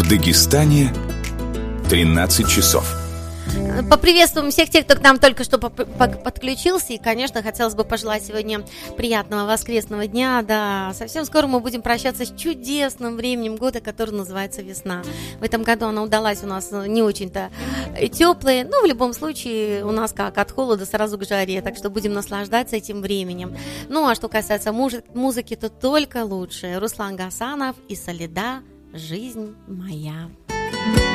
В Дагестане 13 часов. Поприветствуем всех тех, кто к нам только что подключился. И, конечно, хотелось бы пожелать сегодня приятного воскресного дня. Да, совсем скоро мы будем прощаться с чудесным временем года, который называется весна. В этом году она удалась у нас не очень-то теплая. Но в любом случае у нас как от холода сразу к жаре. Так что будем наслаждаться этим временем. Ну, а что касается музыки, то только лучше. Руслан Гасанов и Солида «Жизнь моя».